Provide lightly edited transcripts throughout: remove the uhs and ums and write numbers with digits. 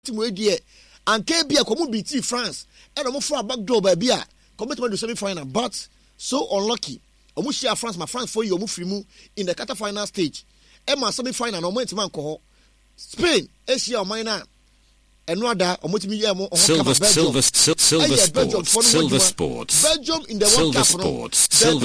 team we die anke bia komo beat France and omo for back door ba bia commitment to semi final but so unlucky omo share France my France for you omo free mu in the quarter final stage e ma semi final no moment man ko Spain Asia o minor eno ada omotimi ye mo Silver Sports Belgium in the World Cup Silver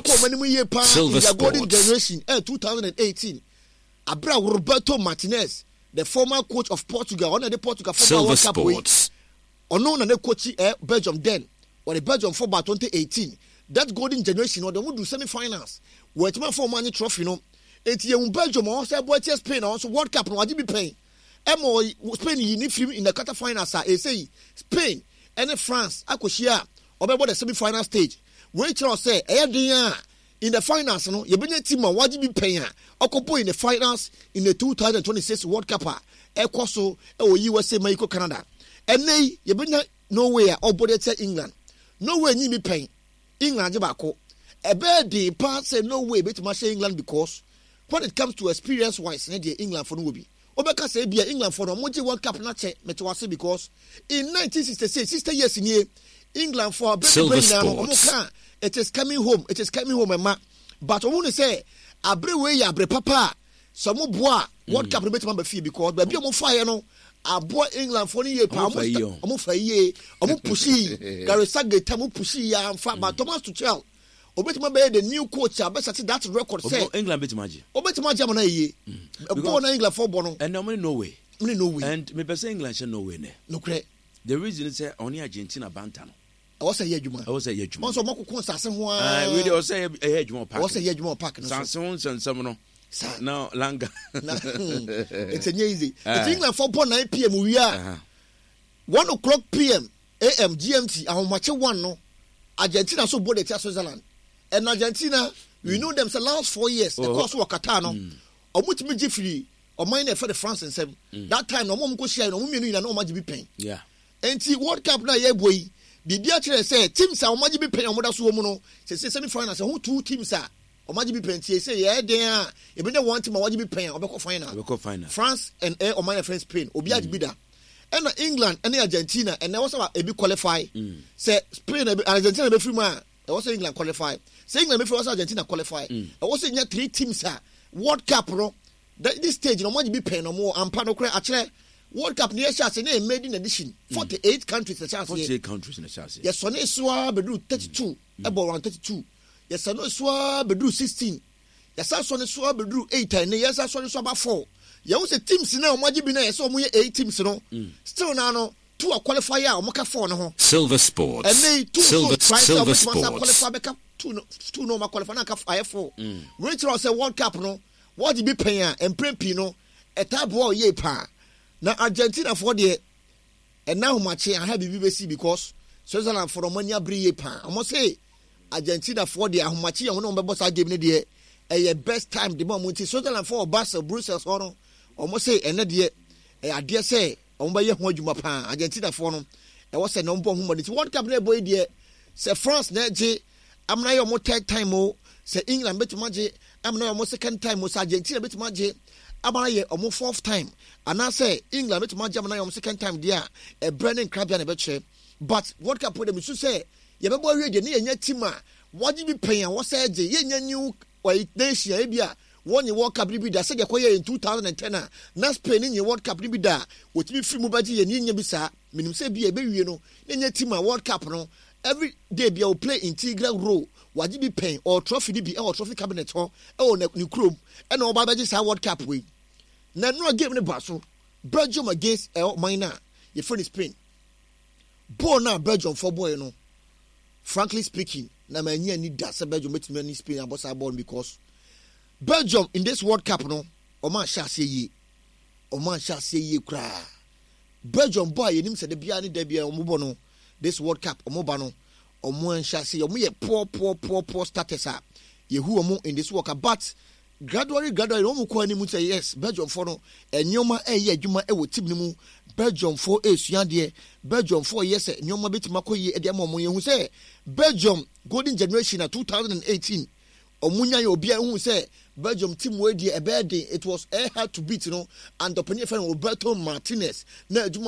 Sports golden generation 2018 Abra Roberto Martinez the former coach of Portugal on the Portugal football World Cup ono na the coach Belgium then or the Belgium football 2018 that golden generation or the do semi-finals where to for money trophy no eti Belgium also boy Spain also World Cup no be paying Emo Spain yi film in the quarter finals say Spain and France akoshia obebo the semi final stage we tell say in the finals no ye benya team waji bi pen okopo in the finals in the 2026 World Cup ekoso USA Mexico Canada ene ye benya Norway obode te England Norway nyi bi pen England je bako ebe dey pass say Norway betima say England because when it comes to experience wise na dey England for no be Obeka say bia England for no moji World Cup na che metwase because in 1966 60 years in England for a it is coming home ma but omo say abre we ya abre papa some boa World Cup betima ba fi because ba bia mo fire no abo England for ye pa omo fa ye omo pushi Gary Southgate omo pushi ya amfa but Thomas Tuchel obetima be the new coach abesati that record say England betima je obetima je na ye born England for born and no way and me person England she no way ne no kre the reason is only Argentina banta no I was say yedwuma so makoko sase ho we dey say yedwuma park was say yedwuma park no sase ho nsensem no now langa it's easy it's England for born 9 p.m. we are 1 o'clock p.m. am GMT ahomache 1 no Argentina so board at Switzerland and Argentina we know them the last 4 years the course of Qatar no omutimi gifri o mine for the France and 7 that time no mom go share no mmienu na no maji bi pen yeah enti World Cup na ye boy the dia chere say teams a o maji bi pen o moda so mu no say semi finals who two teams a o maji bi pen tie say ye den a e be one team a maji bi pen o be ko final France and o mine friends Spain obi aji bi da and England and Argentina and there was a be qualify say Spain Argentina be free man there was England qualify say England be free was Argentina qualify there was 3 teams a World Cup no this stage no maji bi pen no more ampa no kra akere World Cup near chance na made in edition 48 countries the chance 48 countries in the chance yes so na so bedu 32 about 132 yes so no so bedu 16 yes so no so bedu 8 and yes so no so about 4 you say teams na o maji bi na yes o mo 8 teams no still na no 2 a qualifier o mo ka 4 no ho Silver Sports and they 2 Silver Sports qualifier be ka 2 no ma qualifier na ka 4 which was a World Cup no what be pen and prempi no etabo ye pa na Argentina for the and now much I have BBC because Switzerland for money abriye pa I must say Argentina for the how much you know boss game ne de a best time the moment Switzerland for Basel Brussels or almost say and de I dare say on by ho adwuma pa Argentina for no e was say no mbo hu money World Cup na boy de say France na je amna your mo third time o say England betima je amna your mo second time o say Argentina betima je amana ye omo fourth time and I say England betima je amna your second time there e Brennan Krabia na be che but World Cup dem so say ye be boy ready na ye team a waji bi pen wo say je ye nya new nation e bia won ye World Cup bi da say ye koye in 2010 na Spain ni World Cup bi da wotimi free mu baji ye ni nya bi sa minim say bi e be wie no nya team a World Cup no every day be will play integral role waji bi pen or trophy bi or trophy cabinet ho e o na krom e na oba baji sa World Cup we na no game ne ba so Belgium against Minor ye friend Spain ball na Belgium for boy no frankly speaking na manya ni da say Belgium betimi ni Spain abosa ball because Belgium in this World Cup no o man sha say ye kra Belgium boy yenim say de bia ni da bia o mo no this World Cup o mo ba no o mo sha say o mo ye poor status a ye hu o mo in this World Cup but gradually o mo ko ani mu say yes Belgium for no enyoma ye adwuma e wo team ni mu Belgium for esua de Belgium for yes enyoma betima ko ye de mo ye hu say Belgium golden generation na 2018 omunya yo obi who say Belgium team wey dey e bad it was hard to beat, and the opinion Roberto Martinez na